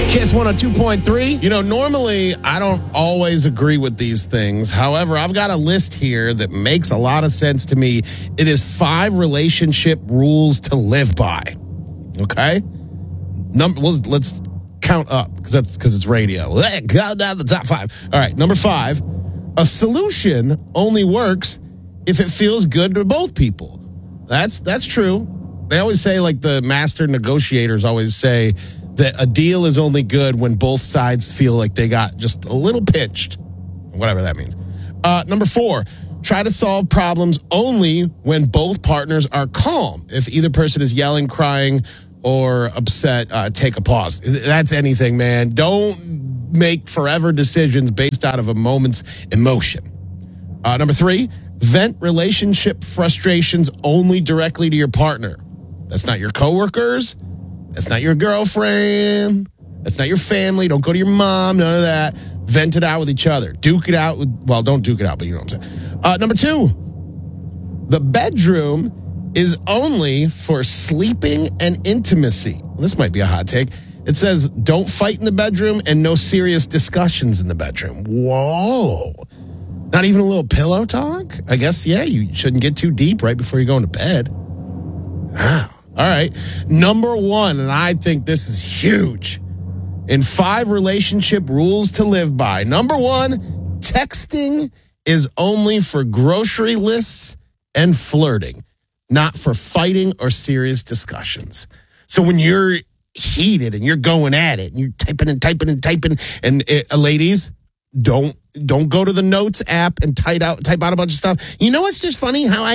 Kiss 102.3. You know, normally I don't always agree with these things. However, I've got a list here that makes a lot of sense to me. It is 5 relationship rules to live by. Okay? Let's count up because it's radio. Count down the top 5. All right, number 5. A solution only works if it feels good to both people. That's true. They always say, like the master negotiators always say, that a deal is only good when both sides feel like they got just a little pinched, whatever that means. Number 4, try to solve problems only when both partners are calm. If either person is yelling, crying, or upset, take a pause. That's anything, man. Don't make forever decisions based out of a moment's emotion. Number 3, vent relationship frustrations only directly to your partner. That's not your coworkers. That's not your girlfriend. That's not your family. Don't go to your mom. None of that. Vent it out with each other. Duke it out with, well, don't duke it out, but you know what I'm saying. Number 2, the bedroom is only for sleeping and intimacy. Well, this might be a hot take. It says, don't fight in the bedroom and no serious discussions in the bedroom. Whoa. Not even a little pillow talk? I guess, yeah, you shouldn't get too deep right before you go into bed. Wow. All right. Number 1, and I think this is huge. In 5 relationship rules to live by. Number 1, texting is only for grocery lists and flirting, not for fighting or serious discussions. So when you're heated and you're going at it, and you're typing, and ladies, don't go to the notes app and type out a bunch of stuff. You know what's just funny? How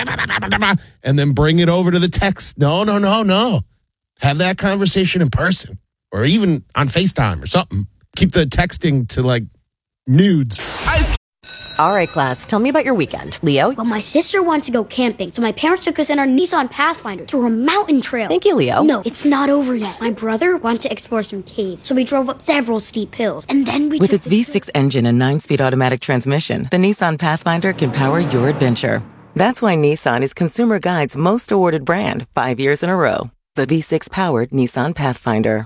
and then bring it over to the text. No. Have that conversation in person or even on FaceTime or something. Keep the texting to like nudes. All right, class, tell me about your weekend. Leo? Well, my sister wants to go camping, so my parents took us in our Nissan Pathfinder to a mountain trail. Thank you, Leo. No, it's not over yet. My brother wanted to explore some caves, so we drove up several steep hills, and then we With its V6 engine and 9-speed automatic transmission, the Nissan Pathfinder can power your adventure. That's why Nissan is Consumer Guide's most awarded brand 5 years in a row. The V6-powered Nissan Pathfinder.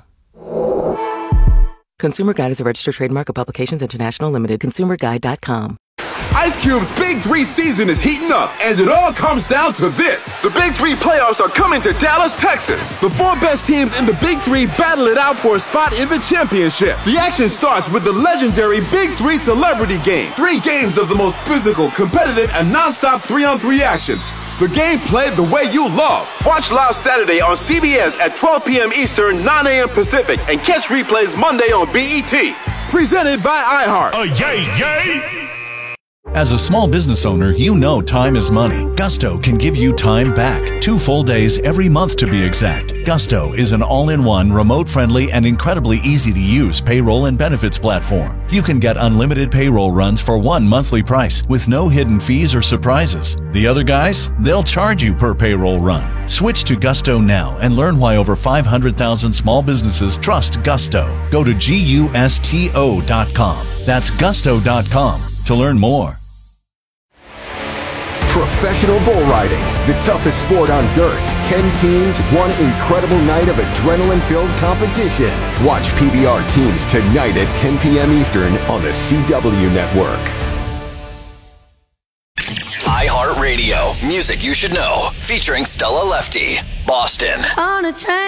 Consumer Guide is a registered trademark of Publications International Limited. ConsumerGuide.com. Ice Cube's Big 3 season is heating up, and it all comes down to this. The Big 3 playoffs are coming to Dallas, Texas. The 4 best teams in the Big 3 battle it out for a spot in the championship. The action starts with the legendary Big 3 Celebrity Game. 3 games of the most physical, competitive, and non-stop 3-on-3 action. The game played the way you love. Watch live Saturday on CBS at 12 p.m. Eastern, 9 a.m. Pacific, and catch replays Monday on BET. Presented by iHeart. Yay! As a small business owner, you know time is money. Gusto can give you time back. 2 full days every month to be exact. Gusto is an all-in-one, remote-friendly, and incredibly easy-to-use payroll and benefits platform. You can get unlimited payroll runs for one monthly price with no hidden fees or surprises. The other guys, they'll charge you per payroll run. Switch to Gusto now and learn why over 500,000 small businesses trust Gusto. Go to GUSTO.com. That's Gusto.com to learn more. Professional bull riding, the toughest sport on dirt. 10 teams, one incredible night of adrenaline-filled competition. Watch PBR teams tonight at 10 p.m. Eastern on the CW Network. iHeartRadio, music you should know, featuring Stella Lefty, Boston. On a train.